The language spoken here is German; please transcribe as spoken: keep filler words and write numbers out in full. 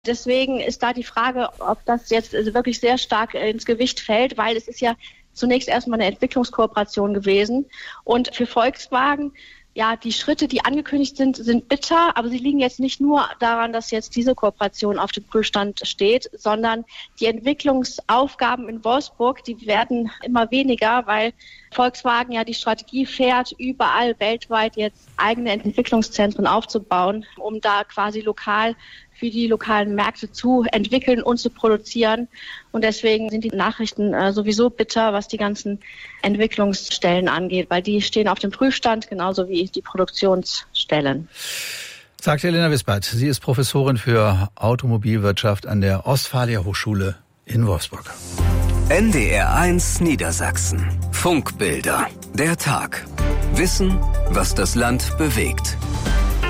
Deswegen ist da die Frage, ob das jetzt wirklich sehr stark ins Gewicht fällt, weil es ist ja zunächst erstmal eine Entwicklungskooperation gewesen. Und für Volkswagen, ja, die Schritte, die angekündigt sind, sind bitter, aber sie liegen jetzt nicht nur daran, dass jetzt diese Kooperation auf dem Prüfstand steht, sondern die Entwicklungsaufgaben in Wolfsburg, die werden immer weniger, weil Volkswagen ja die Strategie fährt, überall weltweit jetzt eigene Entwicklungszentren aufzubauen, um da quasi lokal für die lokalen Märkte zu entwickeln und zu produzieren. Und deswegen sind die Nachrichten äh, sowieso bitter, was die ganzen Entwicklungsstellen angeht, weil die stehen auf dem Prüfstand, genauso wie die Produktionsstellen. Sagt Elena Wispert. Sie ist Professorin für Automobilwirtschaft an der Ostfalia Hochschule in Wolfsburg. N D R eins Niedersachsen. Funkbilder. Der Tag. Wissen, was das Land bewegt.